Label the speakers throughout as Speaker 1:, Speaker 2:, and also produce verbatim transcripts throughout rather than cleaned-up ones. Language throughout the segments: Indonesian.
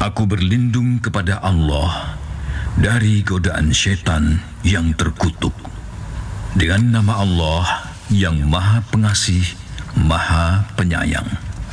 Speaker 1: Aku berlindung kepada Allah dari godaan syaitan yang terkutuk. Dengan nama Allah yang Maha Pengasih, Maha Penyayang.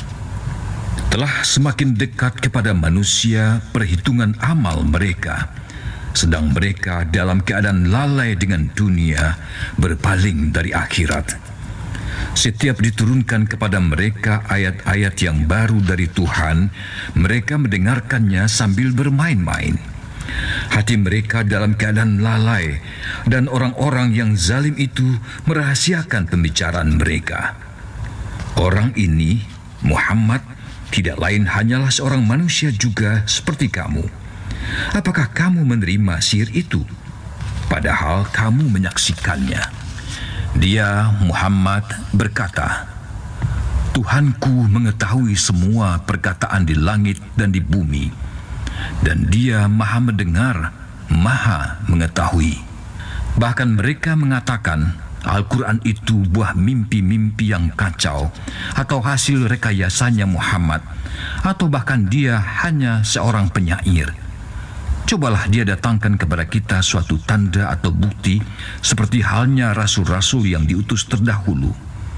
Speaker 1: Telah semakin dekat kepada manusia perhitungan amal mereka, sedang mereka dalam keadaan lalai dengan dunia, berpaling dari akhirat. Setiap diturunkan kepada mereka ayat-ayat yang baru dari Tuhan, mereka mendengarkannya sambil bermain-main. Hati mereka dalam keadaan lalai, dan orang-orang yang zalim itu merahasiakan pembicaraan mereka. Orang ini, Muhammad, tidak lain hanyalah seorang manusia juga seperti kamu. Apakah kamu menerima sihir itu? Padahal kamu menyaksikannya. Dia, Muhammad, berkata, Tuhanku mengetahui semua perkataan di langit dan di bumi, dan Dia Maha mendengar, Maha mengetahui. Bahkan mereka mengatakan Al-Quran itu buah mimpi-mimpi yang kacau, atau hasil rekayasanya Muhammad, atau bahkan dia hanya seorang penyair. Cobalah dia datangkan kepada kita suatu tanda atau bukti, seperti halnya rasul-rasul yang diutus terdahulu.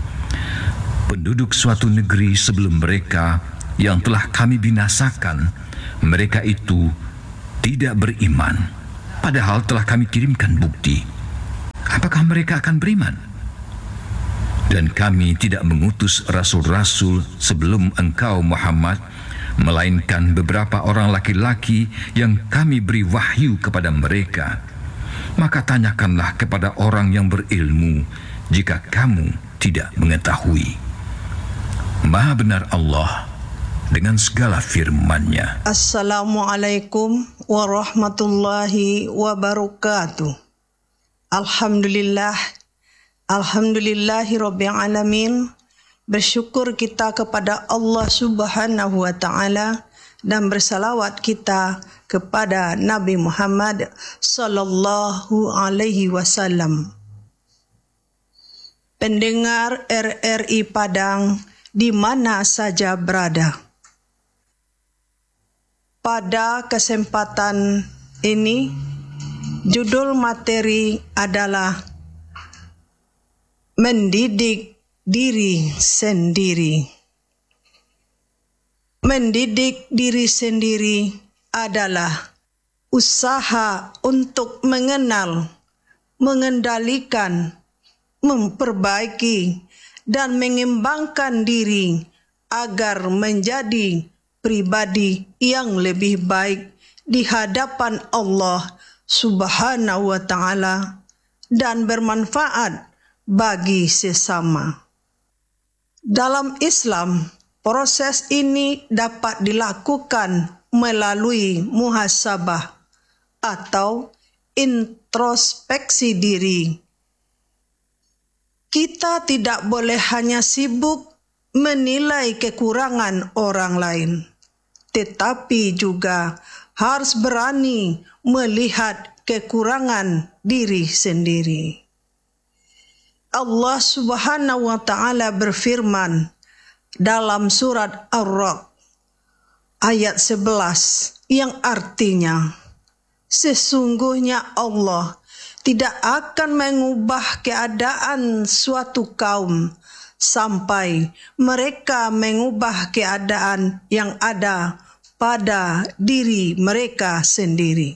Speaker 1: Penduduk suatu negeri sebelum mereka yang telah kami binasakan, mereka itu tidak beriman, padahal telah kami kirimkan bukti. Apakah mereka akan beriman? Dan kami tidak mengutus rasul-rasul sebelum engkau, Muhammad, melainkan beberapa orang laki-laki yang kami beri wahyu kepada mereka. Maka tanyakanlah kepada orang yang berilmu jika kamu tidak mengetahui. Maha benar Allah dengan segala firman-Nya.
Speaker 2: Assalamualaikum warahmatullahi wabarakatuh. Alhamdulillah, alhamdulillahi rabbil alamin. Bersyukur kita kepada Allah Subhanahu wa Ta'ala dan bersalawat kita kepada Nabi Muhammad sallallahu alaihi wasallam. Pendengar R R I Padang di mana saja berada. Pada kesempatan ini, judul materi adalah mendidik diri sendiri. Mendidik diri sendiri adalah usaha untuk mengenal, mengendalikan, memperbaiki, dan mengembangkan diri agar menjadi pribadi yang lebih baik di hadapan Allah Subhanahu wa Ta'ala dan bermanfaat bagi sesama. Dalam Islam, proses ini dapat dilakukan melalui muhasabah atau introspeksi diri. Kita tidak boleh hanya sibuk menilai kekurangan orang lain, tetapi juga harus berani melihat kekurangan diri sendiri. Allah Subhanahu wa Ta'ala berfirman dalam surat Ar-Ra'd ayat sebelas yang artinya, sesungguhnya Allah tidak akan mengubah keadaan suatu kaum sampai mereka mengubah keadaan yang ada pada diri mereka sendiri.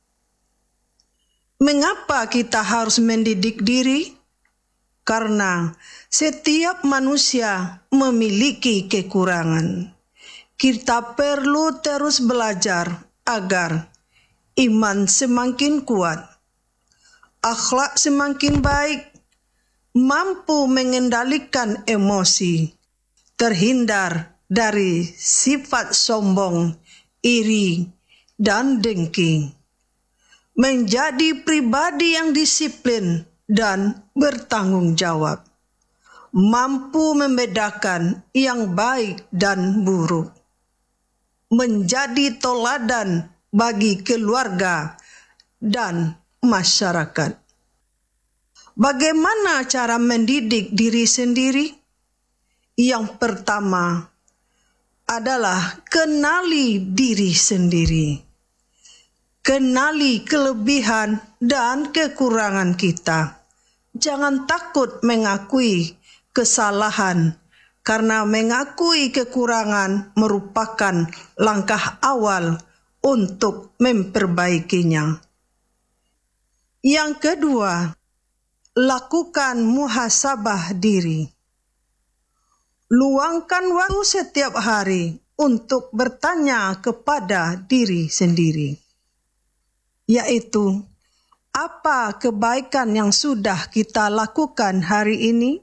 Speaker 2: Mengapa kita harus mendidik diri? Karena setiap manusia memiliki kekurangan. Kita perlu terus belajar agar iman semakin kuat, akhlak semakin baik, mampu mengendalikan emosi, terhindar dari sifat sombong, iri, dan dengki, menjadi pribadi yang disiplin dan bertanggung jawab, mampu membedakan yang baik dan buruk, menjadi teladan bagi keluarga dan masyarakat. Bagaimana cara mendidik diri sendiri? Yang pertama adalah kenali diri sendiri. Kenali kelebihan dan kekurangan kita. Jangan takut mengakui kesalahan, karena mengakui kekurangan merupakan langkah awal untuk memperbaikinya. Yang kedua, lakukan muhasabah diri. Luangkan waktu setiap hari untuk bertanya kepada diri sendiri, yaitu apa kebaikan yang sudah kita lakukan hari ini?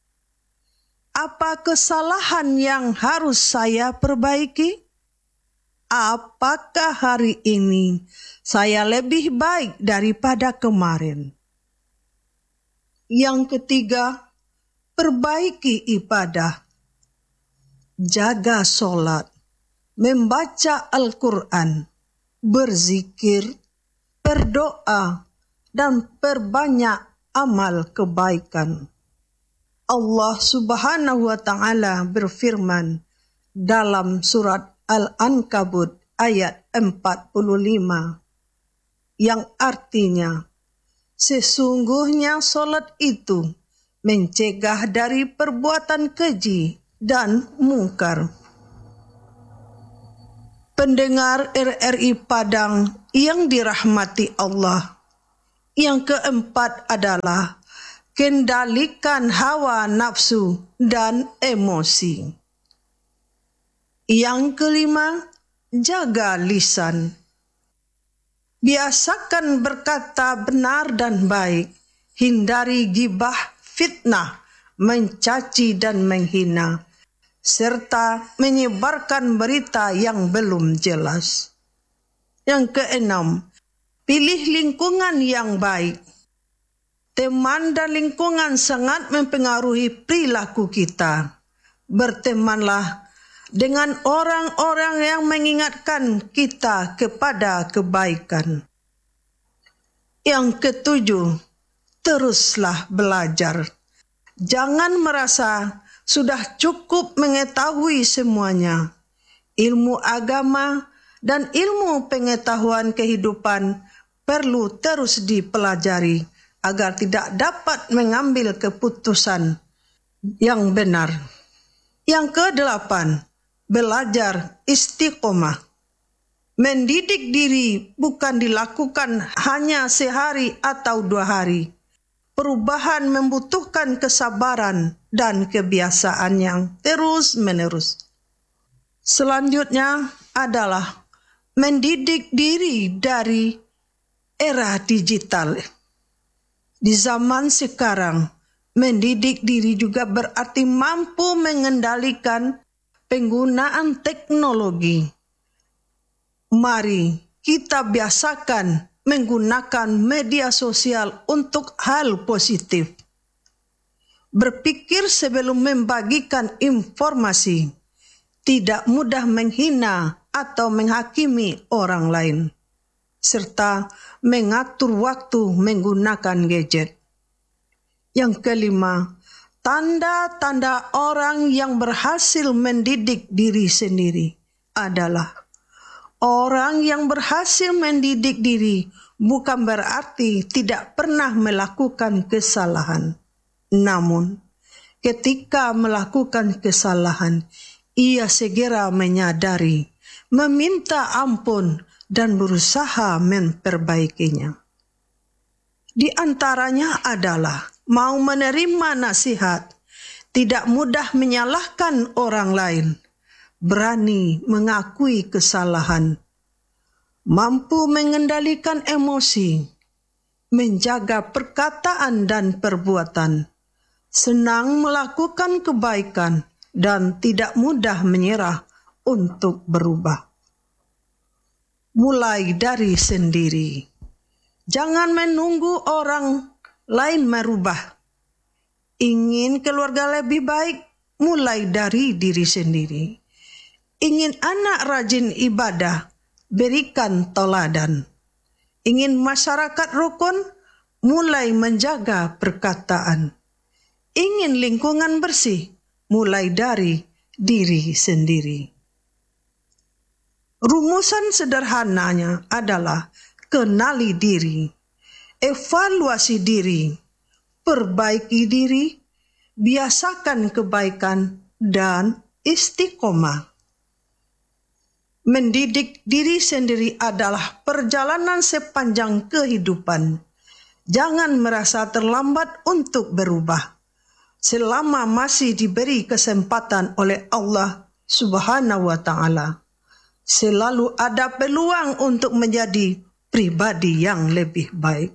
Speaker 2: Apa kesalahan yang harus saya perbaiki? Apakah hari ini saya lebih baik daripada kemarin? Yang ketiga, perbaiki ibadah. Jaga sholat, membaca Al-Quran, berzikir, berdoa, dan perbanyak amal kebaikan. Allah Subhanahu wa Ta'ala berfirman dalam surat Al-Ankabut ayat empat puluh lima, yang artinya, sesungguhnya sholat itu mencegah dari perbuatan keji dan mungkar. Pendengar R R I Padang yang dirahmati Allah, yang keempat adalah kendalikan hawa nafsu dan emosi. Yang kelima, jaga lisan. Biasakan berkata benar dan baik, hindari gibah, fitnah, mencaci dan menghina, serta menyebarkan berita yang belum jelas. Yang keenam, pilih lingkungan yang baik. Teman dan lingkungan sangat mempengaruhi perilaku kita. Bertemanlah dengan orang-orang yang mengingatkan kita kepada kebaikan. Yang ketujuh, teruslah belajar. Jangan merasa sudah cukup mengetahui semuanya. Ilmu agama dan ilmu pengetahuan kehidupan perlu terus dipelajari agar tidak dapat mengambil keputusan yang benar. Yang kedelapan, belajar istiqomah. Mendidik diri bukan dilakukan hanya sehari atau dua hari. Perubahan membutuhkan kesabaran dan kebiasaan yang terus-menerus. Selanjutnya adalah mendidik diri dari era digital. Di zaman sekarang, mendidik diri juga berarti mampu mengendalikan penggunaan teknologi. Mari kita biasakan menggunakan media sosial untuk hal positif. Berpikir sebelum membagikan informasi, tidak mudah menghina atau menghakimi orang lain, serta mengatur waktu menggunakan gadget. Yang kelima, tanda-tanda orang yang berhasil mendidik diri sendiri adalah orang yang berhasil mendidik diri bukan berarti tidak pernah melakukan kesalahan. Namun, ketika melakukan kesalahan, ia segera menyadari, meminta ampun, dan berusaha memperbaikinya. Di antaranya adalah mau menerima nasihat, tidak mudah menyalahkan orang lain, berani mengakui kesalahan, mampu mengendalikan emosi, menjaga perkataan dan perbuatan, senang melakukan kebaikan, dan tidak mudah menyerah untuk berubah. Mulai dari sendiri. Jangan menunggu orang lain merubah. Ingin keluarga lebih baik, mulai dari diri sendiri. Ingin anak rajin ibadah, berikan teladan. Ingin masyarakat rukun, mulai menjaga perkataan. Ingin lingkungan bersih, mulai dari diri sendiri. Rumusan sederhananya adalah kenali diri, evaluasi diri, perbaiki diri, biasakan kebaikan, dan istiqomah. Mendidik diri sendiri adalah perjalanan sepanjang kehidupan. Jangan merasa terlambat untuk berubah. Selama masih diberi kesempatan oleh Allah Subhanahu wa Ta'ala, selalu ada peluang untuk menjadi pribadi yang lebih baik.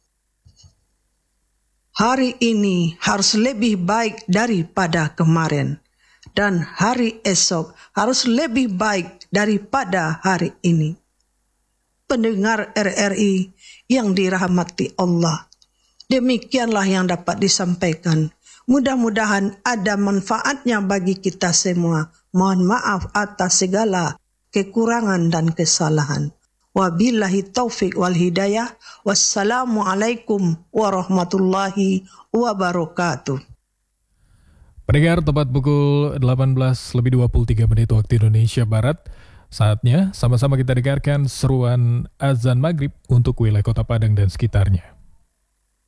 Speaker 2: Hari ini harus lebih baik daripada kemarin, dan hari esok harus lebih baik daripada hari ini. Pendengar R R I yang dirahmati Allah, demikianlah yang dapat disampaikan. Mudah-mudahan ada manfaatnya bagi kita semua. Mohon maaf atas segala kekurangan dan kesalahan. Wabillahi taufik wal hidayah. Wassalamualaikum warahmatullahi wabarakatuh.
Speaker 3: Pendengar, tepat pukul delapan belas lebih dua puluh tiga menit waktu Indonesia Barat. Saatnya sama-sama kita dengarkan seruan azan maghrib untuk wilayah Kota Padang dan sekitarnya.